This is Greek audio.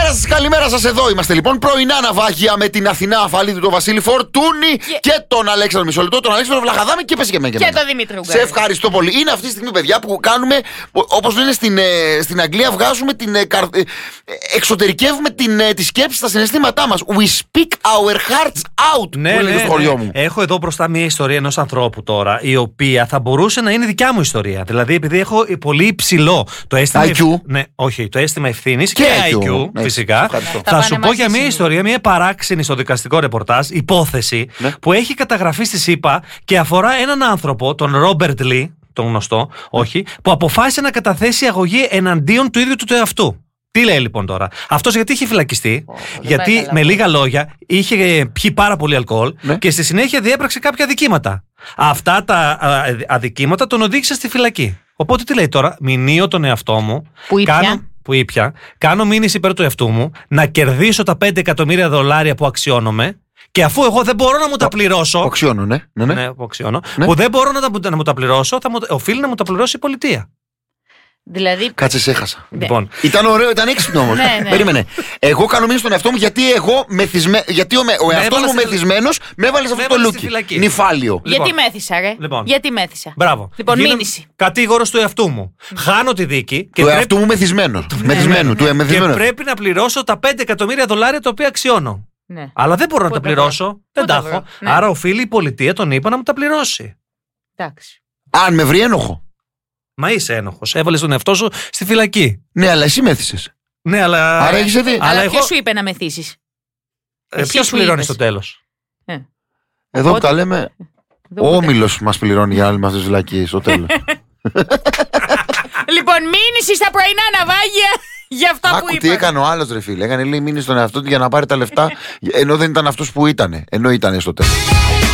Καλημέρα σας, εδώ είμαστε λοιπόν. Πρωινά ναυάγια με την Αθηνά Αφαλίδη, τον Βασίλη Φορτούνη και τον Αλέξανδρο Μισολετό, τον Αλέξανδρο Βλαχαδάμη και πέσει και εμένα. Και τον Δημήτρη Ουγκάρη. Σε ευχαριστώ πολύ. Είναι αυτή τη στιγμή, παιδιά, που κάνουμε, όπως λένε στην Αγγλία, βγάζουμε εξωτερικεύουμε τη σκέψη στα συναισθήματά μας. We speak our hearts out. Ναι, που στο χωριό μου. Έχω εδώ μπροστά μια ιστορία ενός ανθρώπου τώρα, η οποία θα μπορούσε να είναι δικιά μου ιστορία. Δηλαδή, επειδή έχω πολύ υψηλό το αίσθημα. IQ. Ναι, όχι, το αίσθημα ευθύνης Και IQ, ναι, φυσικά. Θα σου πω για μια ιστορία, μια παράξενη στο δικαστικό ρεπορτάζ, υπόθεση, που έχει καταγραφεί στη ΣΥΠΑ και αφορά έναν άνθρωπο, τον Ρόμπερτ Λι, τον γνωστό, όχι, που αποφάσισε να καταθέσει αγωγή εναντίον του ίδιου του εαυτού. Τι λέει λοιπόν τώρα? Αυτός γιατί είχε φυλακιστεί? Γιατί με λίγα λόγια είχε πιει πάρα πολύ αλκοόλ και στη συνέχεια διέπραξε κάποια αδικήματα. Αυτά τα αδικήματα τον οδήγησε στη φυλακή. Οπότε τι λέει τώρα? Μηνύω τον εαυτό μου. Που ήπια. Κάνω μήνυση υπέρ του εαυτού μου να κερδίσω τα $5 εκατομμύρια που αξιώνομαι. Και αφού εγώ δεν μπορώ να μου τα πληρώσω. Που αξιώνω, ναι. Που αξιώνω. Που δεν μπορώ να μου τα πληρώσω, οφείλει να μου τα πληρώσει η πολιτεία. Δηλαδή... Κάτσε, σε έχασα. Λοιπόν. Ήταν ωραίο, ήταν έξυπνο όμως. Περίμενε. Εγώ κάνω μήνυση στον εαυτό μου γιατί ο εαυτός μου μεθυσμένος με έβαλε σε αυτό το λούκι. Νυφάλιο. Γιατί μέθησα, ρε. Γιατί μέθησα. Μπράβο. Λοιπόν, μήνυση. Κατήγορος του εαυτού μου. Χάνω τη δίκη. Του εαυτού μου μεθυσμένου. Και πρέπει να πληρώσω τα $5 εκατομμύρια τα οποία αξιώνω. Ναι. Αλλά δεν μπορώ να τα πληρώσω. Δεν τα έχω. Ναι. Άρα οφείλει η πολιτεία, τον είπα, να μου τα πληρώσει. Εντάξει. Αν με βρει ένοχο. Μα είσαι ένοχος. Έβαλες τον εαυτό σου στη φυλακή. Ναι, αλλά εσύ μέθησες. Ναι, αλλά. Άρα έχεις δει. Αλλά ποιος σου είπε να μεθύσεις? Ποιος πληρώνει στο τέλος? Εδώ που τα λέμε. Ο Όμιλος μας πληρώνει για άλλοι μας τις φυλακίες στο τέλος. Λοιπόν, μήνυση στα πρωινά ναυάγια. Για αυτά που είπα. Τι έκανε ο άλλος, ρε φίλε? Έκανε, λέει, μήνυση στον εαυτό του για να πάρει τα λεφτά, ενώ δεν ήταν αυτός που ήταν. Ενώ ήταν στο τέλος.